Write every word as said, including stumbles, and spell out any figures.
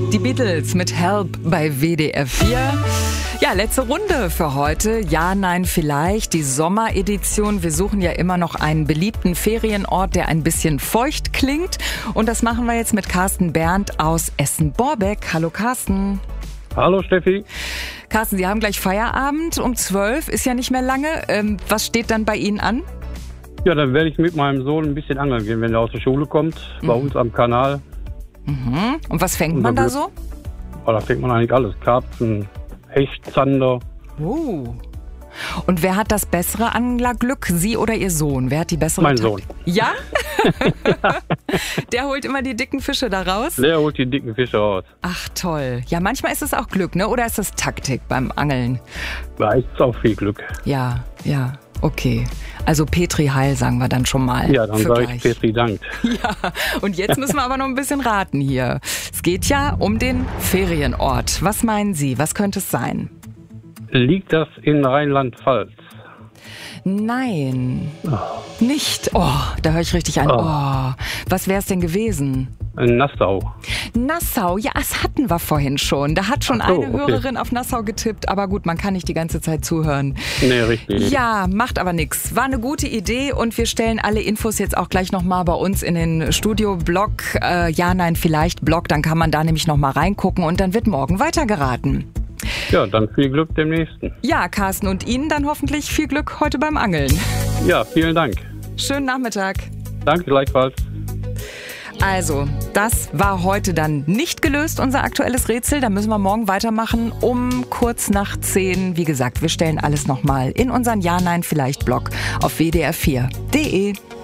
Die Beatles mit Help bei W D R vier. Ja, letzte Runde für heute. Ja, nein, vielleicht. Die Sommeredition. Wir suchen ja immer noch einen beliebten Ferienort, der ein bisschen feucht klingt. Und das machen wir jetzt mit Carsten Berndt aus Essen-Borbeck. Hallo Carsten. Hallo Steffi. Carsten, Sie haben gleich Feierabend um zwölf. Ist ja nicht mehr lange. Ähm, was steht dann bei Ihnen an? Ja, dann werde ich mit meinem Sohn ein bisschen angeln gehen, wenn er aus der Schule kommt. Mhm. Bei uns am Kanal. Mhm. Und was fängt man da so? Oh, da fängt man eigentlich alles. Karpfen, Hecht, Zander. Oh. Und wer hat das bessere Anglerglück? Sie oder Ihr Sohn? Wer hat die bessere Mein Taktik? Sohn. Ja? Der holt immer die dicken Fische da raus? Der holt die dicken Fische raus. Ach toll. Ja, manchmal ist es auch Glück, ne? Oder ist es Taktik beim Angeln? Da ist auch viel Glück. Ja, ja. Okay, also Petri Heil sagen wir dann schon mal. Ja, dann sage ich Petri Dank. Ja, und jetzt müssen wir aber noch ein bisschen raten hier. Es geht ja um den Ferienort. Was meinen Sie, was könnte es sein? Liegt das in Rheinland-Pfalz? Nein, oh. Nicht. Oh, da höre ich richtig an. Oh. Oh. Was wäre es denn gewesen? Nassau. Nassau, ja, das hatten wir vorhin schon. Da hat schon Ach so, eine okay. Hörerin auf Nassau getippt, aber gut, man kann nicht die ganze Zeit zuhören. Nee, richtig. Ja, macht aber nichts. War eine gute Idee und wir stellen alle Infos jetzt auch gleich nochmal bei uns in den Studio-Blog. Äh, ja, nein, vielleicht Blog, dann kann man da nämlich nochmal reingucken und dann wird morgen weitergeraten. Ja, dann viel Glück dem nächsten. Ja, Carsten, und Ihnen dann hoffentlich viel Glück heute beim Angeln. Ja, vielen Dank. Schönen Nachmittag. Danke gleichfalls. Also, das war heute dann nicht gelöst, unser aktuelles Rätsel. Da müssen wir morgen weitermachen um kurz nach zehn. Wie gesagt, wir stellen alles nochmal in unseren Ja-Nein-Vielleicht-Blog auf w d r vier punkt d e.